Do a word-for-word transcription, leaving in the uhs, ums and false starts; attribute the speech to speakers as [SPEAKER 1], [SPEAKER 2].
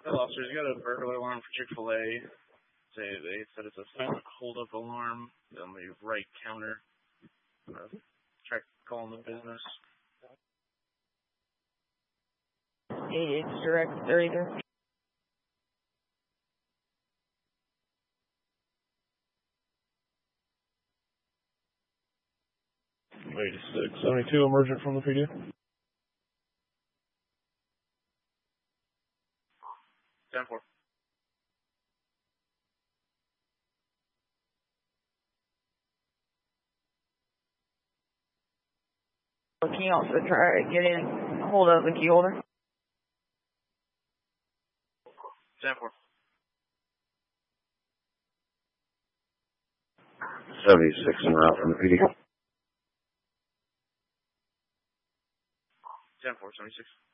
[SPEAKER 1] Well, officers, you got a burglar alarm for Chick-fil-A. They, they said it's a silent hold-up alarm on the right counter. Uh, try calling the business.
[SPEAKER 2] It's direct thirty-three.
[SPEAKER 3] eighty-six seventy-two, emergent from the P D.
[SPEAKER 1] ten four.
[SPEAKER 2] Can you also try to get in, hold up the key holder?
[SPEAKER 1] ten four.
[SPEAKER 4] seventy-six en route from the P D.
[SPEAKER 1] ten four, seventy-six.